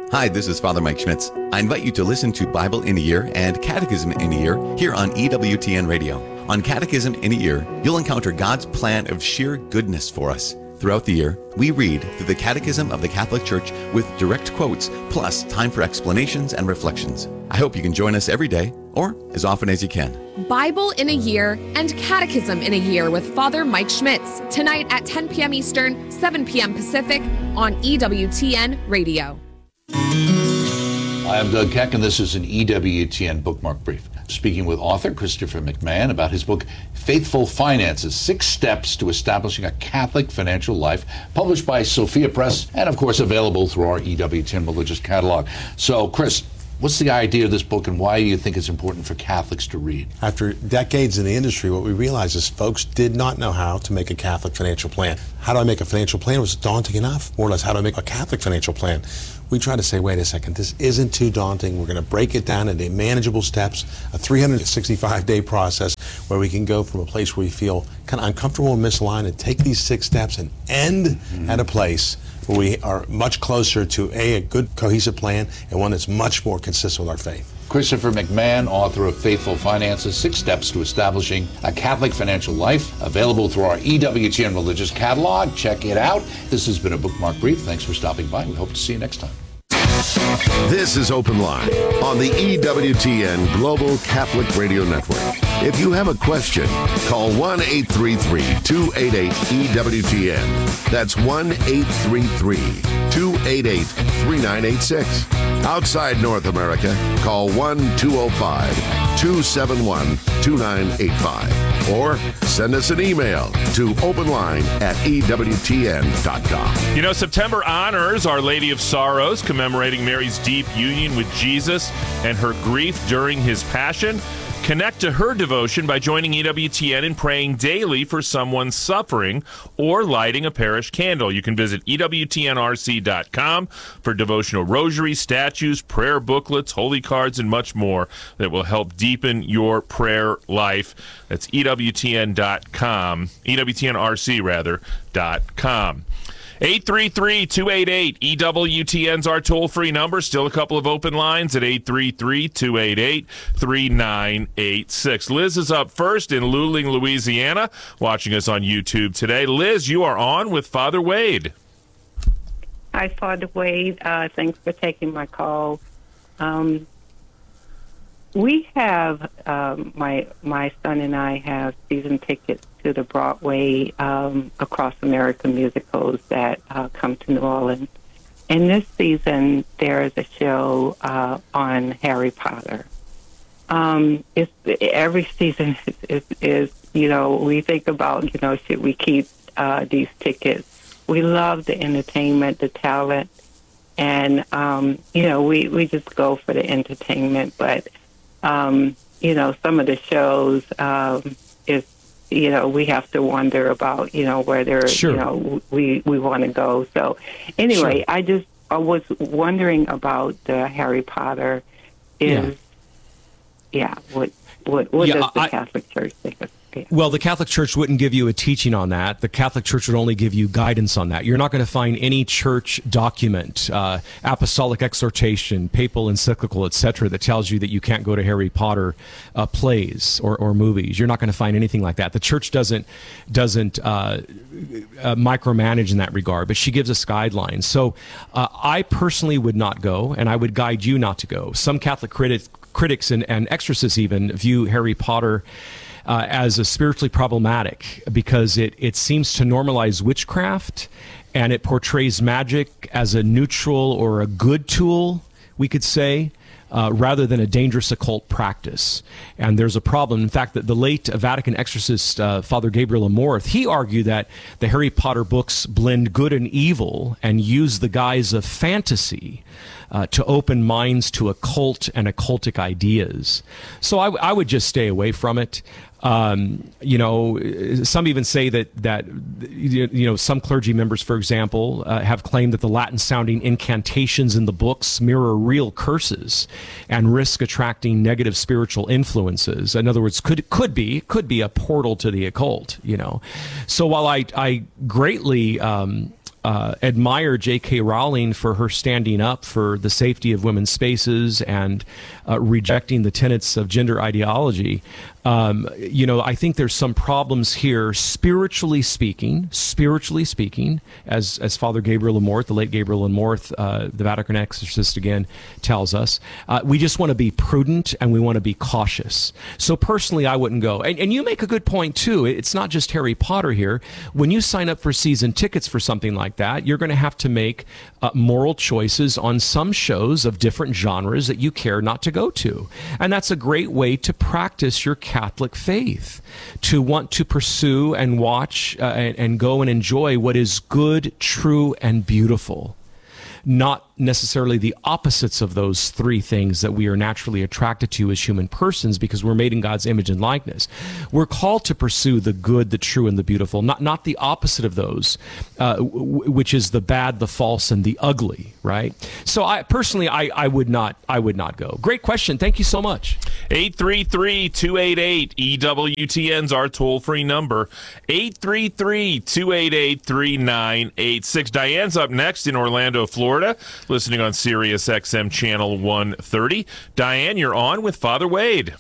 Hi, this is Father Mike Schmitz. I invite you to listen to Bible in a Year and Catechism in a Year here on EWTN Radio. On Catechism in a Year, you'll encounter God's plan of sheer goodness for us. Throughout the year, we read through the Catechism of the Catholic Church with direct quotes, plus time for explanations and reflections. I hope you can join us every day, or as often as you can. Bible in a Year and Catechism in a Year with Father Mike Schmitz, tonight at 10 p.m. Eastern, 7 p.m. Pacific on EWTN Radio. I'm Doug Keck, and this is an EWTN Bookmark Brief. Speaking with author Christopher McMahon about his book, Faithful Finances, 6 Steps to Establishing a Catholic Financial Life, published by Sophia Press, and of course available through our EWTN Religious Catalog. So, Chris, what's the idea of this book, and why do you think it's important for Catholics to read? After decades in the industry, what we realized is folks did not know how to make a Catholic financial plan. How do I make a financial plan was daunting enough. More or less, how do I make a Catholic financial plan? We try to say, wait a second, this isn't too daunting. We're going to break it down into manageable steps, a 365-day process where we can go from a place where we feel kind of uncomfortable and misaligned and take these 6 steps and end at a place where we are much closer to a good cohesive plan and one that's much more consistent with our faith. Christopher McMahon, author of Faithful Finances, 6 Steps to Establishing a Catholic Financial Life, available through our EWTN Religious Catalog. Check it out. This has been a Bookmark Brief. Thanks for stopping by. We hope to see you next time. This is Open Line on the EWTN Global Catholic Radio Network. If you have a question, call 1-833-288-EWTN. That's 1-833-288-3986. Outside North America, call 1-205-271-2985. Or send us an email to openline@EWTN.com. You know, September honors Our Lady of Sorrows, commemorating Mary's deep union with Jesus and her grief during his passion. Connect to her devotion by joining EWTN and praying daily for someone suffering or lighting a parish candle. You can visit EWTNRC.com for devotional rosaries, statues, prayer booklets, holy cards, and much more that will help deepen your prayer life. That's EWTN.com, EWTNRC.com. 833-288-EWTN's our toll-free number. Still a couple of open lines at 833-288-3986. Liz is up first in Luling, Louisiana, watching us on YouTube today. Liz, you are on with Father Wade. Hi, Father Wade. Thanks for taking my call. We have, my son and I have season tickets to the Broadway Across America musicals that come to New Orleans. And this season, there is a show on Harry Potter. Every season is, you know, we think about, you know, should we keep these tickets? We love the entertainment, the talent, and, you know, we just go for the entertainment. But, you know, some of the shows is, you know, we have to wonder about, you know, whether, you know, we want to go. So anyway, I was wondering about the Harry Potter what does the Catholic Church think of? Yeah. Well, the Catholic Church wouldn't give you a teaching on that. The Catholic Church would only give you guidance on that. You're not going to find any church document, apostolic exhortation, papal encyclical, etc., that tells you that you can't go to Harry Potter plays or movies. You're not going to find anything like that. The Church doesn't micromanage in that regard, but she gives us guidelines. So I personally would not go, and I would guide you not to go. Some Catholic critics and exorcists even view Harry Potter as a spiritually problematic because it seems to normalize witchcraft, and it portrays magic as a neutral or a good tool, we could say, rather than a dangerous occult practice. And there's a problem. In fact, that the late Vatican exorcist, Father Gabriel Amorth, he argued that the Harry Potter books blend good and evil and use the guise of fantasy to open minds to occult and occultic ideas. So I would just stay away from it. You know, some even say that you know, some clergy members, for example, have claimed that the Latin-sounding incantations in the books mirror real curses and risk attracting negative spiritual influences. In other words, could be a portal to the occult. You know, so while I greatly admire J.K. Rowling for her standing up for the safety of women's spaces and rejecting the tenets of gender ideology. I think there's some problems here, spiritually speaking, as Father Gabriel Amorth, the late Gabriel Amorth, the Vatican exorcist again, tells us. We just want to be prudent and we want to be cautious. So personally, I wouldn't go. And you make a good point, too. It's not just Harry Potter here. When you sign up for season tickets for something like that, you're going to have to make moral choices on some shows of different genres that you care not to go to. And that's a great way to practice your Catholic faith, to want to pursue and watch and go and enjoy what is good, true, and beautiful. Not necessarily the opposites of those three things that we are naturally attracted to as human persons, because we're made in God's image and likeness. We're called to pursue the good, the true, and the beautiful, not the opposite of those, which is the bad, the false, and the ugly, right? So I would not go. Great question. Thank you so much. 833-288-EWTN's our toll-free number. 833-288-3986. Diane's up next in Orlando, Florida, listening on Sirius XM Channel 130. Diane, you're on with Father Wade.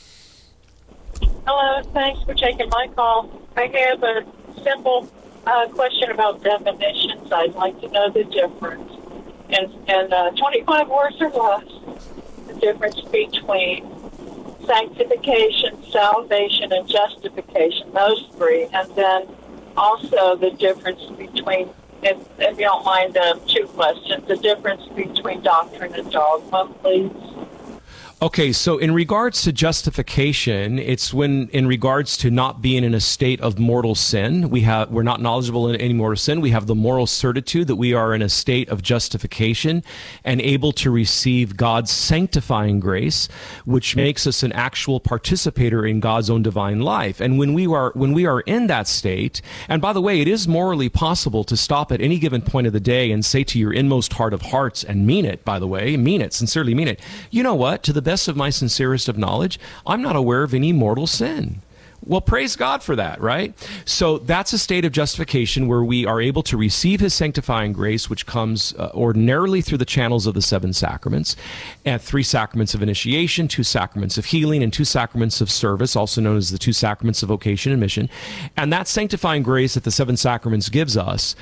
Hello, thanks for taking my call. I have a simple question about definitions. I'd like to know the difference. In 25 words or less, the difference between sanctification, salvation, and justification, those three. And then also the difference between, if you don't mind, two questions, the difference between doctrine and dogma, please. Okay, so in regards to justification, it's when in regards to not being in a state of mortal sin, we're not knowledgeable in any mortal sin. We have the moral certitude that we are in a state of justification and able to receive God's sanctifying grace, which makes us an actual participator in God's own divine life. And when we are in that state, and by the way, it is morally possible to stop at any given point of the day and say to your inmost heart of hearts, and mean it, by the way, sincerely mean it, you know what, to the best of my sincerest of knowledge, I'm not aware of any mortal sin. Well, praise God for that, right? So that's a state of justification where we are able to receive his sanctifying grace, which comes ordinarily through the channels of the seven sacraments, and 3 sacraments of initiation, 2 sacraments of healing, and 2 sacraments of service, also known as the 2 sacraments of vocation and mission. And that sanctifying grace that the 7 sacraments give us,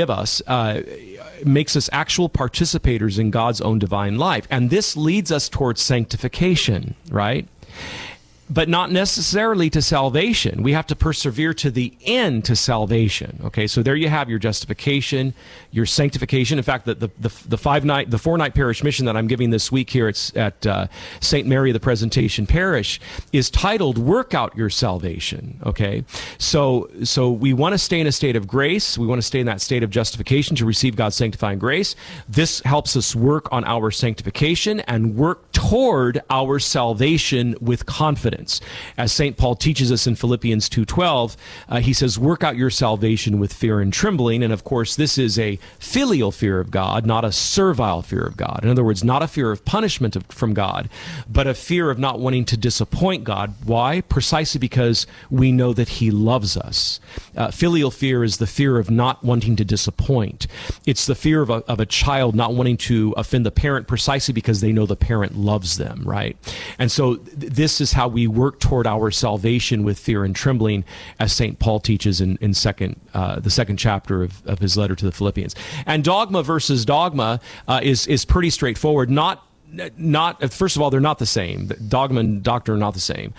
makes us actual participators in God's own divine life. And this leads us towards sanctification, right? But not necessarily to salvation. We have to persevere to the end to salvation. Okay, so there you have your justification, your sanctification. In fact, the 4-night parish mission that I'm giving this week here at St. Mary the Presentation Parish is titled "Work Out Your Salvation." Okay, so we want to stay in a state of grace. We want to stay in that state of justification to receive God's sanctifying grace. This helps us work on our sanctification and work toward our salvation with confidence. As St. Paul teaches us in Philippians 2:12, he says, work out your salvation with fear and trembling. And of course, this is a filial fear of God, not a servile fear of God. In other words, not a fear of punishment from God, but a fear of not wanting to disappoint God. Why? Precisely because we know that he loves us. Filial fear is the fear of not wanting to disappoint. It's the fear of a child not wanting to offend the parent precisely because they know the parent loves them, right? And so this is how we work toward our salvation with fear and trembling, as St. Paul teaches in the second chapter of his letter to the Philippians. And dogma versus dogma is pretty straightforward. Not first of all, they're not the same. Dogma and doctrine are not the same.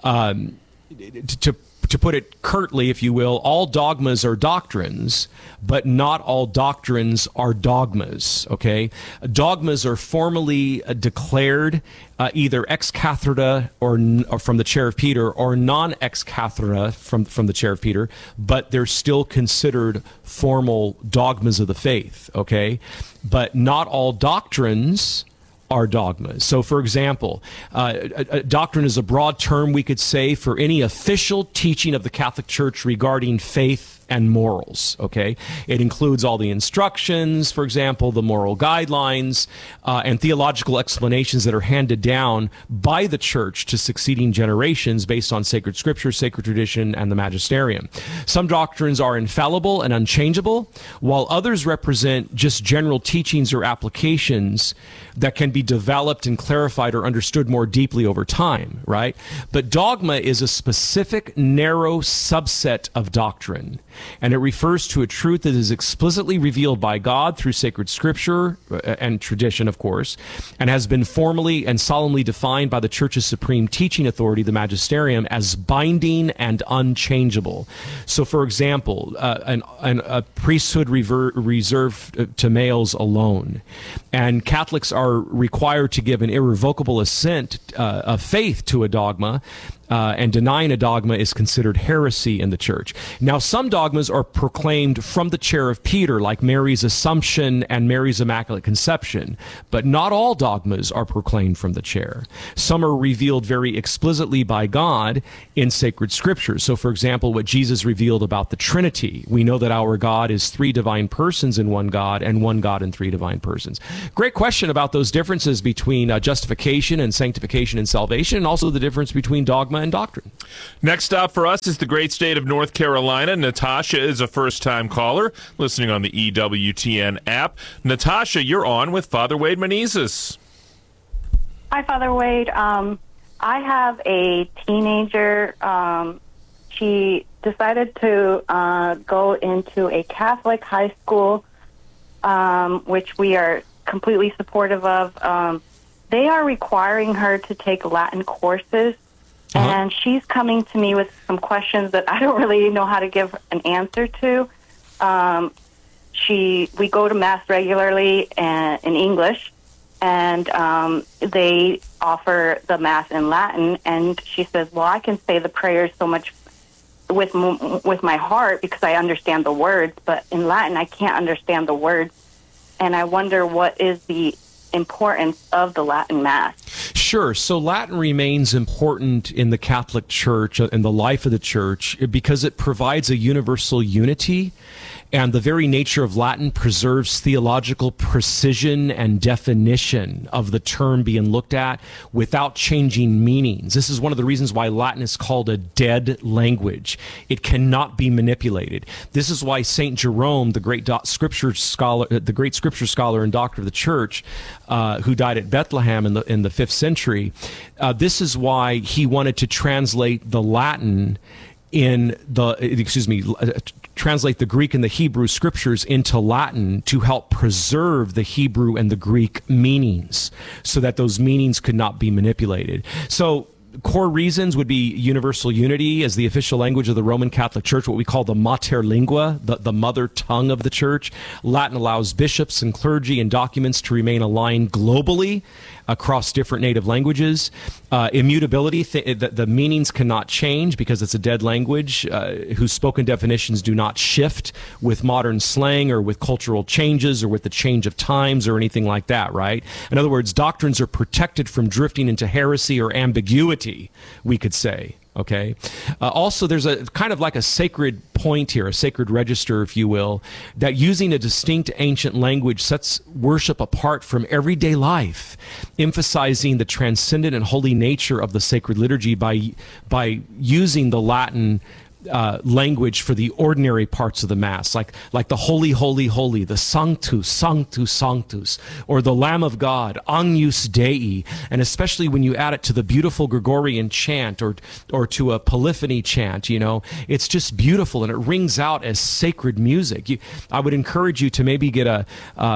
To put it curtly, if you will, all dogmas are doctrines, but not all doctrines are dogmas, okay? Dogmas are formally declared either ex cathedra or from the chair of Peter, or non ex cathedra from the chair of Peter, but they're still considered formal dogmas of the faith, okay? But not all doctrines are dogmas. So, for example, a doctrine is a broad term, we could say, for any official teaching of the Catholic Church regarding faith and morals, okay? It includes all the instructions, for example, the moral guidelines, and theological explanations that are handed down by the church to succeeding generations based on sacred scripture, sacred tradition, and the magisterium. Some doctrines are infallible and unchangeable, while others represent just general teachings or applications that can be developed and clarified or understood more deeply over time, right? But dogma is a specific, narrow subset of doctrine, and it refers to a truth that is explicitly revealed by God through sacred scripture and tradition, of course, and has been formally and solemnly defined by the Church's supreme teaching authority, the magisterium, as binding and unchangeable. So, for example, a priesthood reserved to males alone, and Catholics are required to give an irrevocable assent of faith to a dogma, and denying a dogma is considered heresy in the church. Now, some dogmas are proclaimed from the chair of Peter, like Mary's Assumption and Mary's Immaculate Conception, but not all dogmas are proclaimed from the chair. Some are revealed very explicitly by God in sacred scriptures. So, for example, what Jesus revealed about the Trinity. We know that our God is three divine persons in one God, and one God in three divine persons. Great question about those differences between justification and sanctification and salvation, and also the difference between dogma and doctrine. Next stop for us is the great state of North Carolina. Natasha is a first-time caller listening on the EWTN app. Natasha, you're on with Father Wade Menezes. Hi, Father Wade. I have a teenager. She decided to go into a Catholic high school, which we are completely supportive of. They are requiring her to take Latin courses. And she's coming to me with some questions that I don't really know how to give an answer to. We go to Mass regularly in English, and they offer the Mass in Latin. And she says, well, I can say the prayers so much with my heart because I understand the words, but in Latin I can't understand the words. And I wonder what is the importance of the Latin Mass. Sure. So Latin remains important in the Catholic Church, in the life of the Church, because it provides a universal unity, and the very nature of Latin preserves theological precision and definition of the term being looked at without changing meanings. This is one of the reasons why Latin is called a dead language. It cannot be manipulated. This is why Saint Jerome, the great scripture scholar and doctor of the Church, who died at Bethlehem in the 5th century, this is why he wanted to translate the Latin translate the Greek and the Hebrew scriptures into Latin to help preserve the Hebrew and the Greek meanings so that those meanings could not be manipulated. So core reasons would be universal unity as the official language of the Roman Catholic Church, what we call the mater lingua, the mother tongue of the Church. Latin allows bishops and clergy and documents to remain aligned globally across different native languages. Immutability, the meanings cannot change because it's a dead language whose spoken definitions do not shift with modern slang or with cultural changes or with the change of times or anything like that, right? In other words, doctrines are protected from drifting into heresy or ambiguity, we could say. Okay. Also, there's a kind of like a sacred point here, a sacred register, if you will, that using a distinct ancient language sets worship apart from everyday life, emphasizing the transcendent and holy nature of the sacred liturgy by using the Latin language for the ordinary parts of the Mass, like the Holy, Holy, Holy, the Sanctus, Sanctus, Sanctus, or the Lamb of God, Agnus Dei, and especially when you add it to the beautiful Gregorian chant or to a polyphony chant, it's just beautiful and it rings out as sacred music. I would encourage you to maybe get a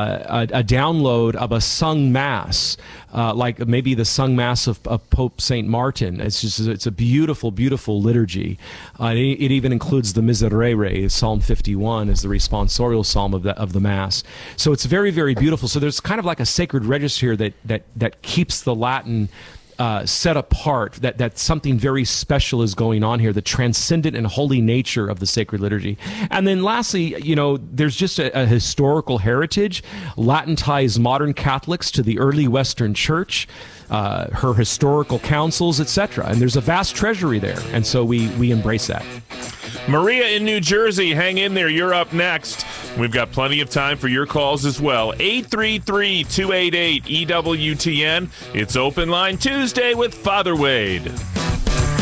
download of a sung Mass, like maybe the sung Mass of Pope St. Martin. It's a beautiful, beautiful liturgy. It even includes the Miserere, Psalm 51, as the responsorial psalm of the Mass. So it's very, very beautiful. So there's kind of like a sacred register here that keeps the Latin set apart, that something very special is going on here, the transcendent and holy nature of the sacred liturgy. And then lastly, there's just a historical heritage. Latin ties modern Catholics to the early Western Church, her historical councils, etc. And there's a vast treasury there. And so we embrace that. Maria in New Jersey, hang in there. You're up next. We've got plenty of time for your calls as well. 833-288-EWTN. It's Open Line Tuesday with Father Wade.